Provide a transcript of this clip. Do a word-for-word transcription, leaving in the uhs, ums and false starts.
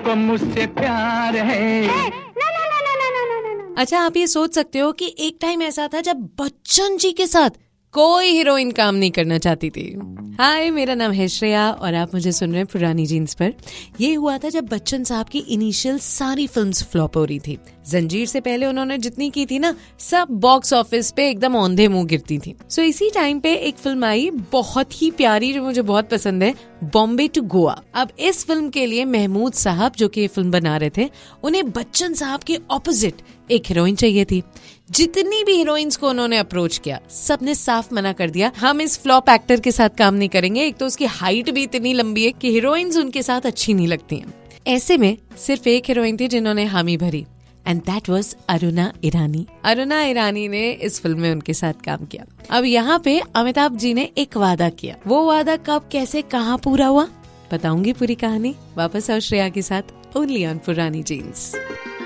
तुमको मुझसे प्यार है। अच्छा, आप ये सोच सकते हो कि एक टाइम ऐसा था जब बच्चन जी के साथ कोई हीरोइन काम नहीं करना चाहती थी। हाय, मेरा नाम है श्रेया और आप मुझे सुन रहे हैं पुरानी जीन्स पर। ये हुआ था जब बच्चन साहब की इनिशियल सारी फिल्म्स फ्लॉप हो रही थी। जंजीर से पहले उन्होंने जितनी की थी ना, सब बॉक्स ऑफिस पे एकदम औंधे मुंह गिरती थी। सो इसी टाइम पे एक फिल्म आई बहुत ही प्यारी, जो मुझे बहुत पसंद है, बॉम्बे टू गोवा। अब इस फिल्म के लिए महमूद साहब, जो कि ये फिल्म बना रहे थे, उन्हें बच्चन साहब के ऑपोजिट एक हीरोइन चाहिए थी। जितनी भी हीरोइंस को उन्होंने अप्रोच किया, सबने साफ मना कर दिया, हम इस फ्लॉप एक्टर के साथ काम नहीं करेंगे। एक तो उसकी हाइट भी इतनी लंबी है कि हीरोइंस उनके साथ अच्छी नहीं लगती हैं। ऐसे में सिर्फ एक हीरोइन थी जिन्होंने हामी भरी, एंड दैट वाज अरुणा ईरानी। अरुणा ईरानी ने इस फिल्म में उनके साथ काम किया। अब यहाँ पे अमिताभ जी ने एक वादा किया। वो वादा कब, कैसे, कहाँ पूरा हुआ, बताऊंगी पूरी कहानी। वापस आओ श्रेया के साथ, ओनली ऑन पुरानी जीन्स।